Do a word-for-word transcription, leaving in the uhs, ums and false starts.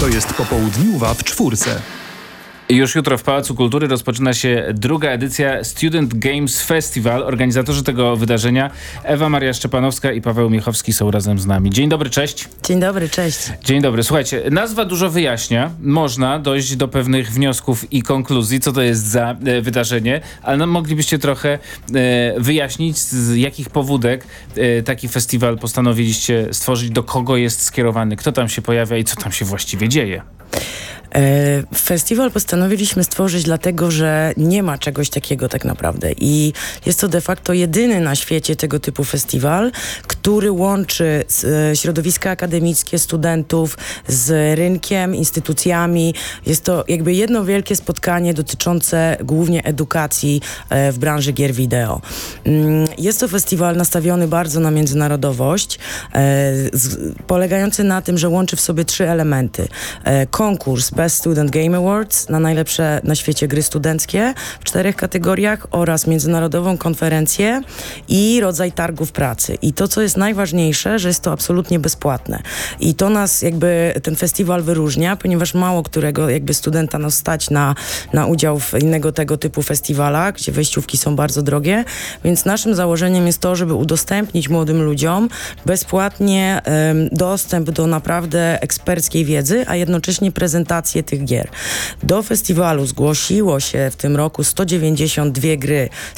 To jest Popołudniuwa w czwórce. Już jutro w Pałacu Kultury rozpoczyna się druga edycja Student Games Festival. Organizatorzy tego wydarzenia Ewa Maria Szczepanowska i Paweł Miechowski są razem z nami. Dzień dobry, cześć. Dzień dobry, cześć. Dzień dobry. Słuchajcie, nazwa dużo wyjaśnia. Można dojść do pewnych wniosków i konkluzji, co to jest za e, wydarzenie, ale no, moglibyście trochę e, wyjaśnić, z jakich pobudek e, taki festiwal postanowiliście stworzyć, do kogo jest skierowany, kto tam się pojawia i co tam się właściwie dzieje. Festiwal postanowiliśmy stworzyć dlatego, że nie ma czegoś takiego tak naprawdę i jest to de facto jedyny na świecie tego typu festiwal, który łączy środowiska akademickie, studentów z rynkiem, instytucjami. Jest to jakby jedno wielkie spotkanie dotyczące głównie edukacji w branży gier wideo. Jest to festiwal nastawiony bardzo na międzynarodowość, polegający na tym, że łączy w sobie trzy elementy. Konkurs Best Student Game Awards na najlepsze na świecie gry studenckie w czterech kategoriach oraz międzynarodową konferencję i rodzaj targów pracy. I to, co jest najważniejsze, że jest to absolutnie bezpłatne. I to nas jakby ten festiwal wyróżnia, ponieważ mało którego jakby studenta nas stać na, na udział w innego tego typu festiwalach, gdzie wejściówki są bardzo drogie, więc naszym założeniem jest to, żeby udostępnić młodym ludziom bezpłatnie um, dostęp do naprawdę eksperckiej wiedzy, a jednocześnie prezentację tych gier. Do festiwalu zgłosiło się w tym roku sto dziewięćdziesiąt dwie gry